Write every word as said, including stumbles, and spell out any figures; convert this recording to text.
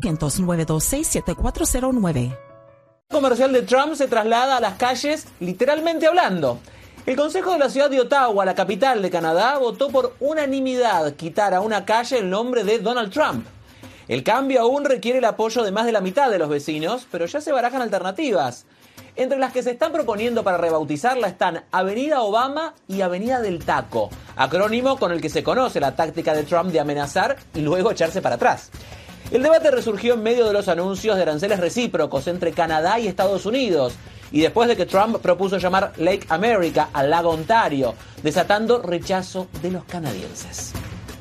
nueve dos seis, siete cuatro cero nueve. El comercial de Trump se traslada a las calles, literalmente hablando. El Consejo de la Ciudad de Ottawa, la capital de Canadá, votó por unanimidad quitar a una calle el nombre de Donald Trump. El cambio aún requiere el apoyo de más de la mitad de los vecinos, pero ya se barajan alternativas. Entre las que se están proponiendo para rebautizarla están Avenida Obama y Avenida del Taco, acrónimo con el que se conoce la táctica de Trump de amenazar y luego echarse para atrás. El debate resurgió en medio de los anuncios de aranceles recíprocos entre Canadá y Estados Unidos, y después de que Trump propuso llamar Lake America al lago Ontario, desatando rechazo de los canadienses.